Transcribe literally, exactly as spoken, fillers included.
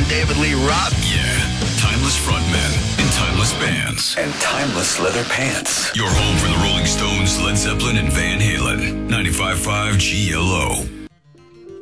David Lee Roth. Yeah, timeless frontmen in timeless bands. And timeless leather pants. Your home for the Rolling Stones, Led Zeppelin, and Van Halen. ninety-five point five G L O.